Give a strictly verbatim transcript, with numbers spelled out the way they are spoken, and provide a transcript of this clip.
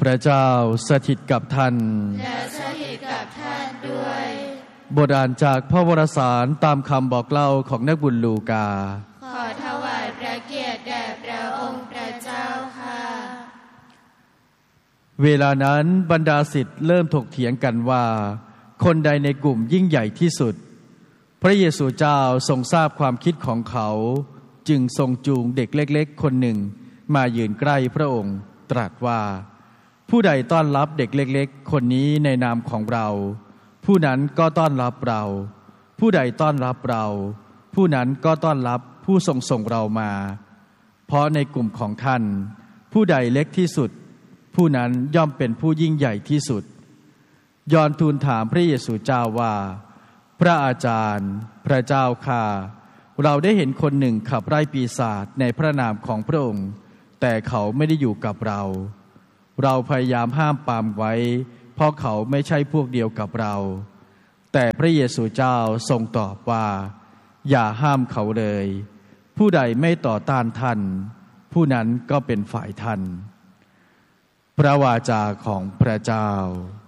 พระเจ้าสถิตกับท่านและสถิตกับท่านด้วยบทอ่านจากพระวรสารตามคำบอกเล่าของนักบุญลูกาขอถวายพระเกียรติแด่พระองค์พระเจ้าค่ะเวลานั้นบรรดาศิษย์เริ่มถกเถียงกันว่าคนใดในกลุ่มยิ่งใหญ่ที่สุดพระเยซูเจ้าทรงทราบความคิดของเขาจึงทรงจูงเด็กเล็กๆคนหนึ่งมายืนใกล้พระองค์ตรัสว่าผู้ใดต้อนรับเด็กเล็กๆคนนี้ในนามของเราผู้นั้นก็ต้อนรับเราผู้ใดต้อนรับเราผู้นั้นก็ต้อนรับผู้ทรงส่งเรามาเพราะในกลุ่มของท่านผู้ใดเล็กที่สุดผู้นั้นย่อมเป็นผู้ยิ่งใหญ่ที่สุดยอห์นทูลถามพระเยซูเจ้าว่าพระอาจารย์พระเจ้าข้าเราได้เห็นคนหนึ่งขับไล่ปีศาจในพระนามของพระองค์แต่เขาไม่ได้อยู่กับเราเราพยายามห้ามปรามไว้เพราะเขาไม่ใช่พวกเดียวกับเราแต่พระเยซูเจ้าทรงตอบว่าอย่าห้ามเขาเลยผู้ใดไม่ต่อต้านท่านผู้นั้นก็เป็นฝ่ายท่านพระวาจาของพระเจ้า